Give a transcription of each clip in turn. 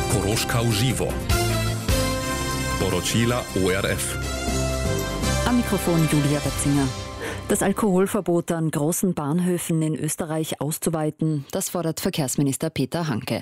Koroška uživo. Poročila ORF. Am Mikrofon Julia Betzinger. Das Alkoholverbot an großen Bahnhöfen in Österreich auszuweiten, das fordert Verkehrsminister Peter Hanke.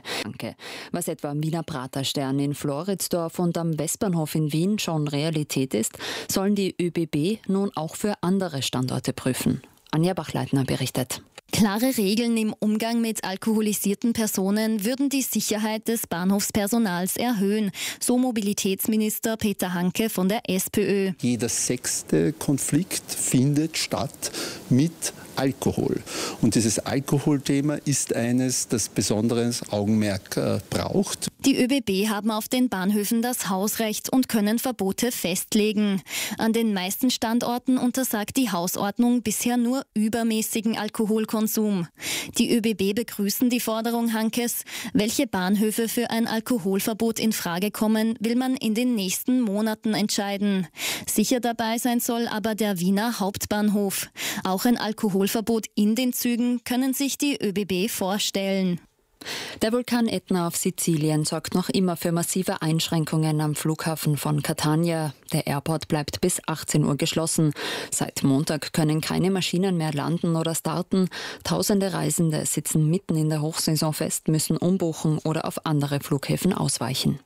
Was etwa am Wiener Praterstern in Floridsdorf und am Westbahnhof in Wien schon Realität ist, sollen die ÖBB nun auch für andere Standorte prüfen. Anja Bachleitner berichtet. Klare Regeln im Umgang mit alkoholisierten Personen würden die Sicherheit des Bahnhofspersonals erhöhen, so Mobilitätsminister Peter Hanke von der SPÖ. Jeder 6. Konflikt findet statt mit Alkohol. Und dieses Alkoholthema ist eines, das besonderes Augenmerk braucht. Die ÖBB haben auf den Bahnhöfen das Hausrecht und können Verbote festlegen. An den meisten Standorten untersagt die Hausordnung bisher nur übermäßigen Alkoholkonsum. Die ÖBB begrüßen die Forderung Hankes. Welche Bahnhöfe für ein Alkoholverbot in Frage kommen, will man in den nächsten Monaten entscheiden. Sicher dabei sein soll aber der Wiener Hauptbahnhof. Auch ein Alkoholverbot in den Zügen können sich die ÖBB vorstellen. Der Vulkan Etna auf Sizilien sorgt noch immer für massive Einschränkungen am Flughafen von Catania. Der Airport bleibt bis 18 Uhr geschlossen. Seit Montag können keine Maschinen mehr landen oder starten. Tausende Reisende sitzen mitten in der Hochsaison fest, müssen umbuchen oder auf andere Flughäfen ausweichen.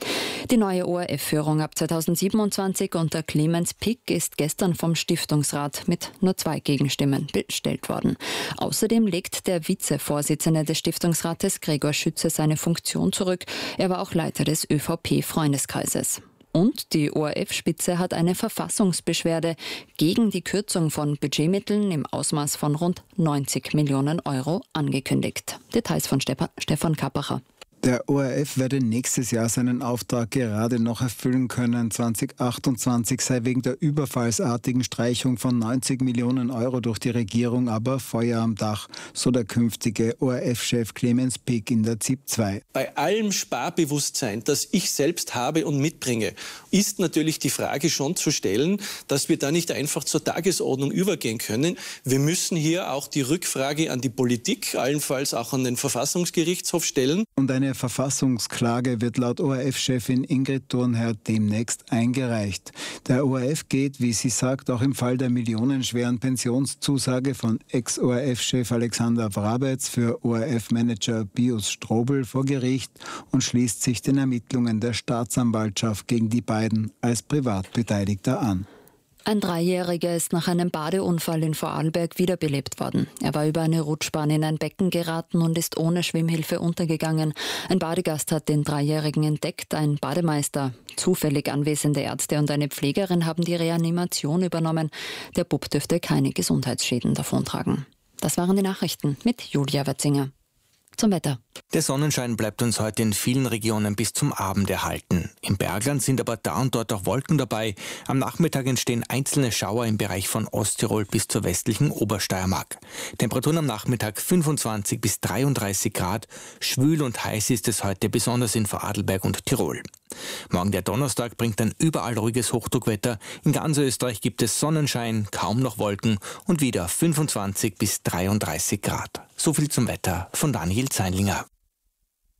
Die neue ORF-Führung ab 2027 unter Clemens Pick ist gestern vom Stiftungsrat mit nur 2 Gegenstimmen bestellt worden. Außerdem legt der Vizevorsitzende des Stiftungsrates Gregor Schütze seine Funktion zurück. Er war auch Leiter des ÖVP-Freundeskreises. Und die ORF-Spitze hat eine Verfassungsbeschwerde gegen die Kürzung von Budgetmitteln im Ausmaß von rund 90 Millionen Euro angekündigt. Details von Stefan Kappacher. Der ORF werde nächstes Jahr seinen Auftrag gerade noch erfüllen können. 2028 sei wegen der überfallsartigen Streichung von 90 Millionen Euro durch die Regierung aber Feuer am Dach, so der künftige ORF-Chef Clemens Pick in der ZIP 2. Bei allem Sparbewusstsein, das ich selbst habe und mitbringe, ist natürlich die Frage schon zu stellen, dass wir da nicht einfach zur Tagesordnung übergehen können. Wir müssen hier auch die Rückfrage an die Politik, allenfalls auch an den Verfassungsgerichtshof stellen. Und eine Verfassungsklage wird laut ORF-Chefin Ingrid Thurnherr demnächst eingereicht. Der ORF geht, wie sie sagt, auch im Fall der millionenschweren Pensionszusage von Ex-ORF-Chef Alexander Wrabetz für ORF-Manager Pius Strobel vor Gericht und schließt sich den Ermittlungen der Staatsanwaltschaft gegen die beiden als Privatbeteiligter an. Ein Dreijähriger ist nach einem Badeunfall in Vorarlberg wiederbelebt worden. Er war über eine Rutschbahn in ein Becken geraten und ist ohne Schwimmhilfe untergegangen. Ein Badegast hat den Dreijährigen entdeckt, ein Bademeister. Zufällig anwesende Ärzte und eine Pflegerin haben die Reanimation übernommen. Der Bub dürfte keine Gesundheitsschäden davontragen. Das waren die Nachrichten mit Julia Betzinger. Zum Wetter. Der Sonnenschein bleibt uns heute in vielen Regionen bis zum Abend erhalten. Im Bergland sind aber da und dort auch Wolken dabei. Am Nachmittag entstehen einzelne Schauer im Bereich von Osttirol bis zur westlichen Obersteiermark. Temperaturen am Nachmittag 25 bis 33 Grad. Schwül und heiß ist es heute besonders in Vorarlberg und Tirol. Morgen der Donnerstag bringt dann überall ruhiges Hochdruckwetter. In ganz Österreich gibt es Sonnenschein, kaum noch Wolken und wieder 25 bis 33 Grad. So viel zum Wetter von Daniel Zeinlinger.